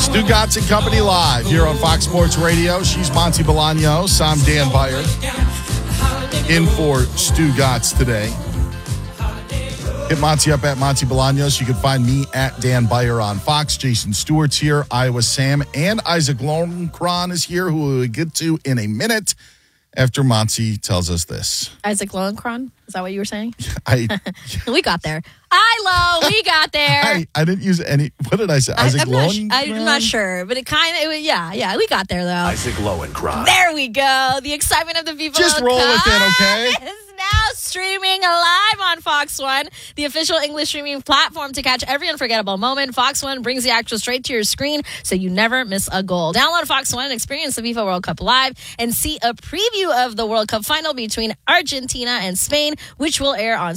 Stu Gatz and Company live here on Fox Sports Radio. She's Monty Bolaños. I'm Dan Byer. In for Stu Gatz today. Hit Monty up at Monty Bolaños. You can find me at Dan Byer on Fox. Jason Stewart's here. Iowa Sam and Isaac Lowenkron is here, who we'll get to in a minute after Monty tells us this. Isaac Lowenkron? Is that what you were saying? We got there. We got there. I didn't use any. What did I say? Isaac Lowenkron? I'm not sure, but it kind of, yeah, we got there, though. Isaac Lowenkron. There we go. The excitement of the people. Just roll with it, okay? Is now streaming live on Fox One, the official English streaming platform to catch every unforgettable moment. Fox One brings the action straight to your screen so you never miss a goal. Download Fox One and experience the FIFA World Cup live and see a preview of the World Cup final between Argentina and Spain, which will air on